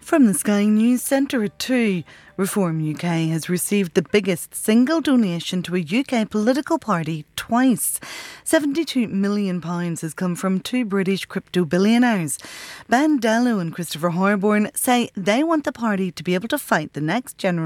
From the Sky News Centre at 2, Reform UK has received the biggest single donation to a UK political party twice. £72 million has come from two British crypto billionaires. Ben Dello and Christopher Horbourne say they want the party to be able to fight the next general